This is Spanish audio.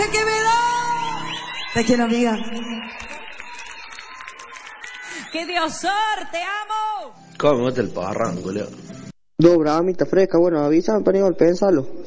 ¿Qué me da? Te quiero, amiga. ¡Qué diosor! ¡Te amo! ¿Cómo me mete el parrango, Leo? Dobra, amita fresca, bueno, avísame para ir al pensarlo.